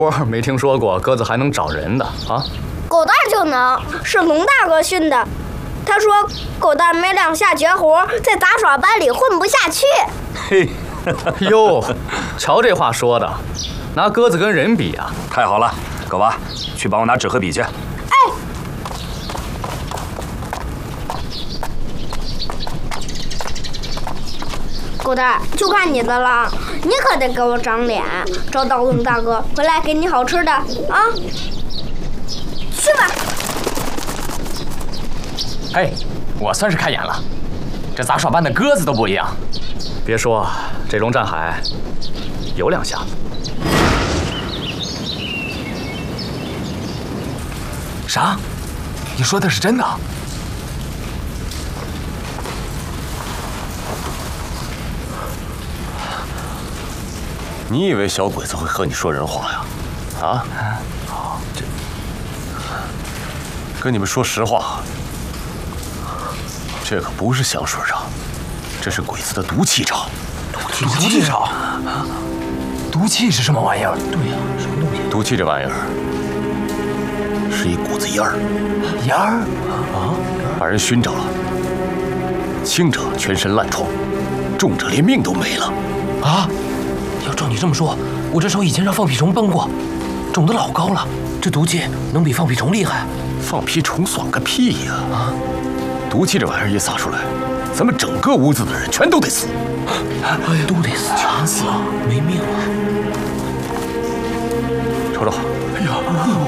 我没听说过鸽子还能找人的啊！ 狗蛋就能，是龙大哥训的。他说狗蛋没两下绝活，在杂耍班里混不下去。 嘿，哟，瞧这话说的，拿鸽子跟人比啊！ 太好了，狗娃，去帮我拿纸和笔去。 哎。狗蛋，就看你的了，你可得给我长脸，找到龙大哥回来给你好吃的啊！去吧。 嘿，我算是开眼了，这杂耍班的鸽子都不一样。 别说，这龙战海有两下子。 啥？你说的是真的？ 你以为小鬼子会和你说人话呀？啊？跟你们说实话，这可不是香水啊，这是鬼子的毒气罩。 毒气罩？毒气是什么玩意儿？对呀，什么东西？ 毒气这玩意儿是一股子烟儿。 烟儿？啊？ 把人熏着了，轻者全身烂疮，重者连命都没了。 啊？要照你这么说，我这手以前让放屁虫崩过，肿得老高了。这毒气能比放屁虫厉害？ 放屁虫算个屁呀！啊，毒气这玩意儿一撒出来，咱们整个屋子的人全都得死。 哎，都得死，全死了，没命了。 瞅瞅， 哎呀，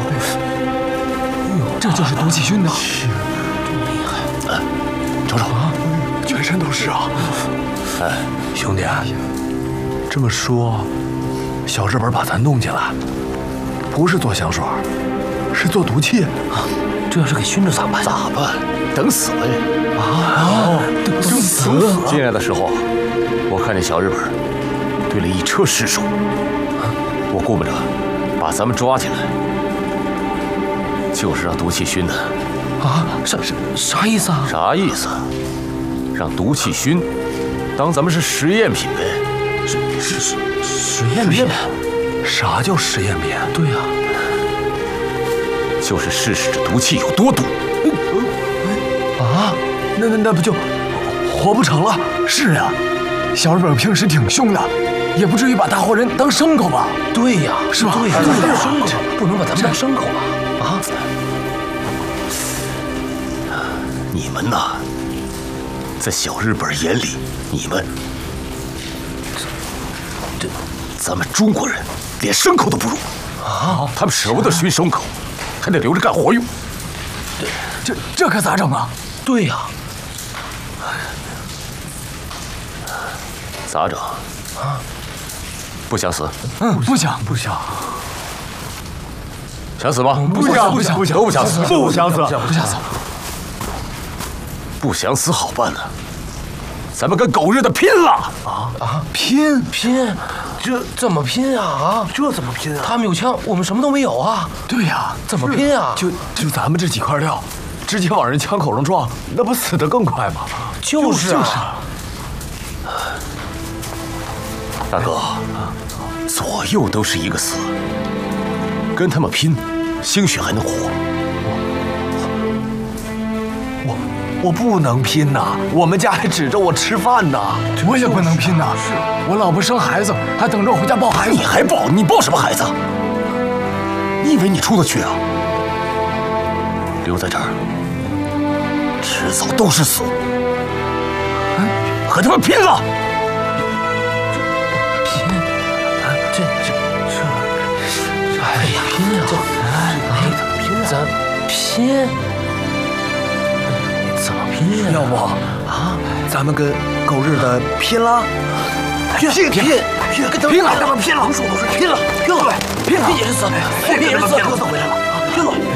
这就是毒气熏的，真厉害！ 哎，瞅瞅啊， 全身都是啊！ 哎， 兄弟，这么说，小日本把咱弄进来，不是做香水，是做毒气啊！这要是给熏着咋办？ 咋办？等死呗！ 等死！ 进来的时候，我看见小日本堆了一车尸首，我顾不着把咱们抓进来，就是让毒气熏的。 啊？啥意思啊？ 啥意思？让毒气熏，当咱们是实验品呗。 实验品？ 啥叫实验品？ 对呀， 就是试试这毒气有多毒。 啊，那不就活不成了？是呀，小日本平时挺凶的，也不至于把大活人当牲口吧？ 对呀， 是吧？ 对呀，牲口不能把咱们当牲口吧？啊！ 你们呐，在小日本眼里，你们咱们中国人连牲口都不如啊！他们舍不得熏牲口，还得留着干活用。 这可咋整啊？ 对呀， 咋整啊？不想死？ 不想。 想死吗？ 不想， 都不想死， 不想死。 不想死好办呢，咱们跟狗日的拼了！ 拼？ 这怎么拼啊？ 这怎么拼啊？ 他们有枪，我们什么都没有啊！ 对呀， 怎么拼啊？ 就咱们这几块料，直接往人枪口上撞，那不死得更快吗？ 就是啊。 大哥，左右都是一个死，跟他们拼，兴许还能活。 我不能拼呐，我们家还指着我吃饭呢。我也不能拼呐，我老婆生孩子，还等着我回家抱孩子。 你还抱？你抱什么孩子？你以为你出得去啊？留在这儿，迟早都是死。和他们拼了！ 哎呀，拼呀！咱拼？怎么拼呀？ 要不啊，咱们跟狗日的拼了！拼！跟他们拼了！能说都是拼了！拼也是死，后面也是死，鸽子回来了啊！拼了！